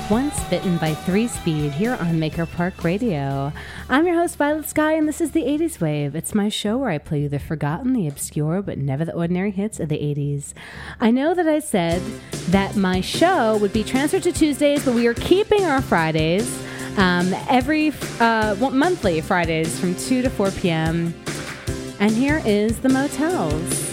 Once Bitten by 3-Speed here on Maker Park Radio. I'm your host, Violet Sky, and this is the 80s Wave. It's my show where I play you the forgotten, the obscure, but never the ordinary hits of the 80s. I know that I said that my show would be transferred to Tuesdays, but we are keeping our Fridays, monthly Fridays from 2 to 4 p.m. And here is the Motels.